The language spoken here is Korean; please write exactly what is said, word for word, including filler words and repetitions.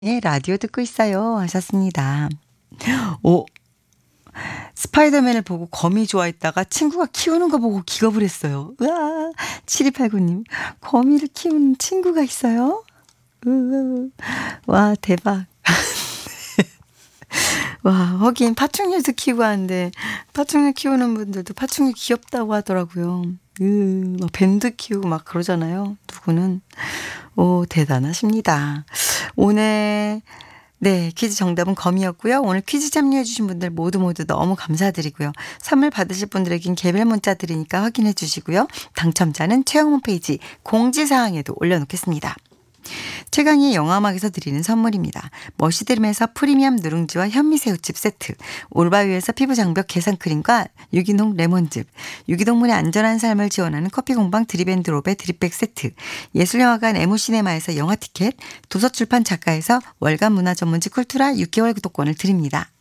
네, 라디오 듣고 있어요 하셨습니다. 오. 스파이더맨을 보고 거미 좋아했다가 친구가 키우는 거 보고 기겁을 했어요. 으아. 칠이팔구 님. 거미를 키우는 친구가 있어요? 으. 와, 대박. 와, 하긴 파충류도 키우고 하는데 파충류 키우는 분들도 파충류 귀엽다고 하더라고요. 으, 막 뱀도 키우고 막 그러잖아요. 누구는. 오, 대단하십니다. 오늘 네, 퀴즈 정답은 거미였고요. 오늘 퀴즈 참여해 주신 분들 모두 모두 너무 감사드리고요. 선물 받으실 분들에겐 개별 문자 드리니까 확인해 주시고요. 당첨자는 최영 홈페이지 공지사항에도 올려놓겠습니다. 최강의 영화음악에서 드리는 선물입니다. 머시드림에서 프리미엄 누룽지와 현미새우칩 세트, 올바위에서 피부장벽 개선크림과 유기농 레몬즙, 유기동물의 안전한 삶을 지원하는 커피공방 드립앤드롭의 드립백 세트, 예술영화관 에모시네마에서 영화티켓, 도서출판 작가에서 월간 문화전문지 쿨투라 육 개월 구독권을 드립니다.